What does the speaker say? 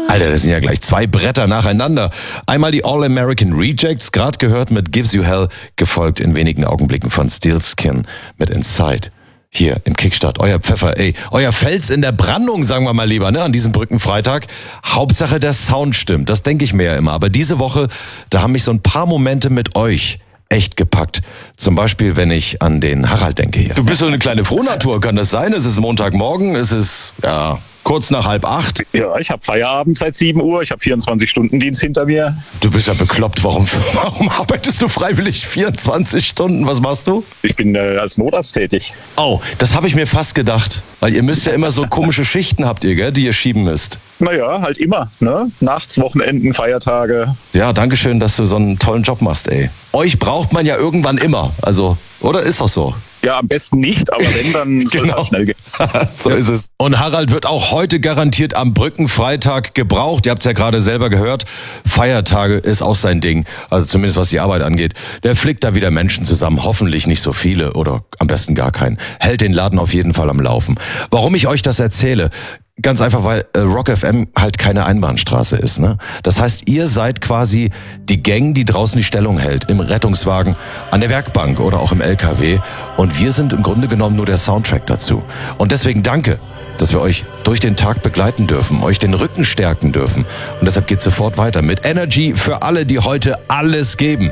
Alter, das sind ja gleich 2 Bretter nacheinander. Einmal die All-American Rejects, gerade gehört mit Gives You Hell, gefolgt in wenigen Augenblicken von Steelskin mit Inside. Hier im Kickstart, euer Pfeffer, euer Fels in der Brandung, sagen wir mal lieber, ne, an diesem Brückenfreitag. Hauptsache der Sound stimmt, das denke ich mir ja immer. Aber diese Woche, da haben mich so ein paar Momente mit euch echt gepackt. Zum Beispiel, wenn ich an den Harald denke hier. Du bist so eine kleine Frohnatur, kann das sein? Es ist Montagmorgen, es ist, ja, kurz nach 7:30. Ja, ich habe Feierabend seit 7 Uhr. Ich habe 24-Stunden-Dienst hinter mir. Du bist ja bekloppt. Warum arbeitest du freiwillig 24 Stunden? Was machst du? Ich bin als Notarzt tätig. Oh, das habe ich mir fast gedacht. Weil ihr müsst ja immer so komische Schichten habt ihr, gell, die ihr schieben müsst. Naja, halt immer, ne? Nachts, Wochenenden, Feiertage. Ja, danke schön, dass du so einen tollen Job machst, ey. Euch braucht man ja irgendwann immer. Also, oder ist doch so? Ja, am besten nicht, aber wenn, dann soll es halt schnell gehen. So ist es. Und Harald wird auch heute garantiert am Brückenfreitag gebraucht. Ihr habt es ja gerade selber gehört. Feiertage ist auch sein Ding. Also zumindest was die Arbeit angeht. Der flickt da wieder Menschen zusammen. Hoffentlich nicht so viele oder am besten gar keinen. Hält den Laden auf jeden Fall am Laufen. Warum ich euch das erzähle? Ganz einfach, weil Rock FM halt keine Einbahnstraße ist, ne? Das heißt, ihr seid quasi die Gang, die draußen die Stellung hält, im Rettungswagen, an der Werkbank oder auch im LKW. Und wir sind im Grunde genommen nur der Soundtrack dazu. Und deswegen danke, dass wir euch durch den Tag begleiten dürfen, euch den Rücken stärken dürfen. Und deshalb geht's sofort weiter mit Energy für alle, die heute alles geben.